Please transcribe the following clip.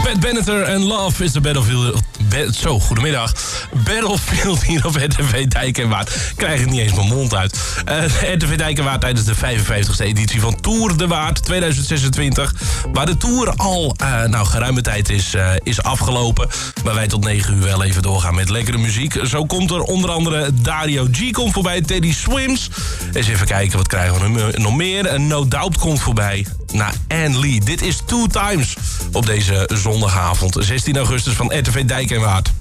Pat Benatar en Love is the Battlefield. Goedemiddag. Battlefield hier op RTV Dijk en Waard. Ik krijg het niet eens mijn mond uit. RTV Dijk en Waard tijdens de 55e editie van Tour de Waard 2026. Waar de Tour al geruime tijd is afgelopen. Maar wij tot 9 uur wel even doorgaan met lekkere muziek. Zo komt er onder andere Dario G komt voorbij. Teddy Swims. Eens even kijken, wat krijgen we nog meer? No Doubt komt voorbij. Anne Lee. Dit is Two Times op deze zondagavond. 16 augustus van RTV Dijk en Waard.